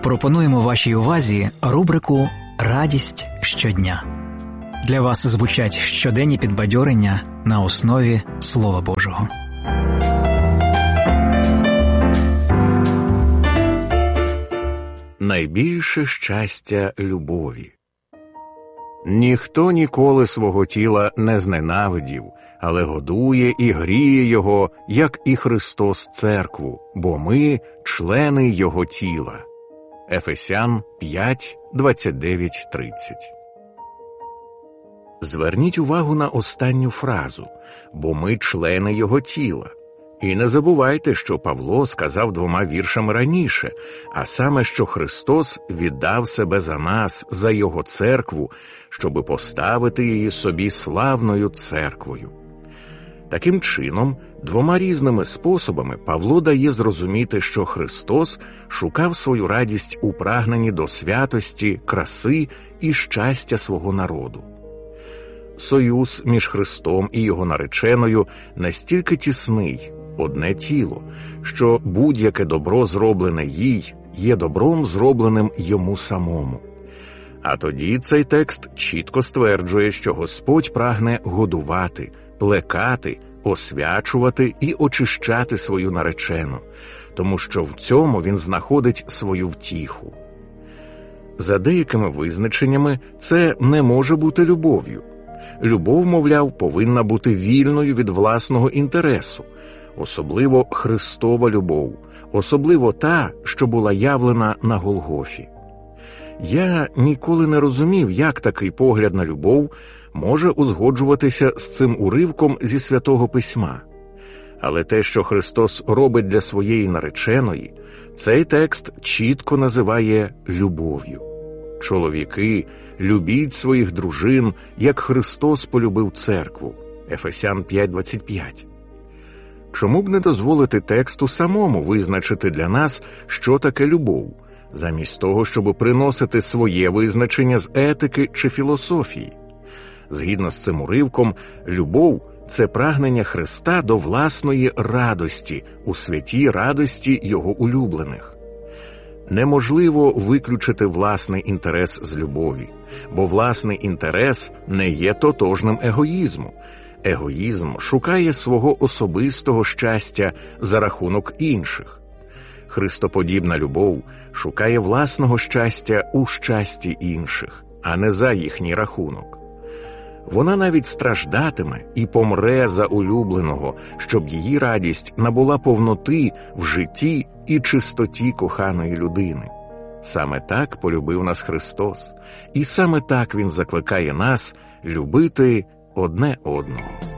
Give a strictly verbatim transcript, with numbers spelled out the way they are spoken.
Пропонуємо вашій увазі рубрику «Радість щодня». Для вас звучать щоденні підбадьорення на основі Слова Божого. Найбільше щастя любові. Ніхто ніколи свого тіла не зненавидів, але годує і гріє його, як і Христос церкву, бо ми – члени його тіла. Ефесян п'ять, двадцять дев'ять тридцять. Зверніть увагу на останню фразу «бо ми – члени його тіла». І не забувайте, що Павло сказав двома віршами раніше, а саме, що Христос віддав себе за нас, за його церкву, щоби поставити її собі славною церквою. Таким чином, двома різними способами Павло дає зрозуміти, що Христос шукав свою радість у прагненні до святості, краси і щастя свого народу. Союз між Христом і його нареченою настільки тісний, одне тіло, що будь-яке добро, зроблене їй, є добром, зробленим йому самому. А тоді цей текст чітко стверджує, що Господь прагне годувати, плекати, освячувати і очищати свою наречену, тому що в цьому він знаходить свою втіху. За деякими визначеннями, це не може бути любов'ю. Любов, мовляв, повинна бути вільною від власного інтересу, особливо Христова любов, особливо та, що була явлена на Голгофі. Я ніколи не розумів, як такий погляд на любов може узгоджуватися з цим уривком зі Святого Письма. Але те, що Христос робить для своєї нареченої, цей текст чітко називає любов'ю. Чоловіки, любіть своїх дружин, як Христос полюбив церкву. Ефесян п'ять, двадцять п'ять. Чому б не дозволити тексту самому визначити для нас, що таке любов, замість того, щоб приносити своє визначення з етики чи філософії? Згідно з цим уривком, любов – це прагнення Христа до власної радості, у святій радості його улюблених. Неможливо виключити власний інтерес з любові, бо власний інтерес не є тотожним егоїзму. Егоїзм шукає свого особистого щастя за рахунок інших. Христоподібна любов шукає власного щастя у щасті інших, а не за їхній рахунок. Вона навіть страждатиме і помре за улюбленого, щоб її радість набула повноти в житті і чистоті коханої людини. Саме так полюбив нас Христос, і саме так Він закликає нас любити одне одного.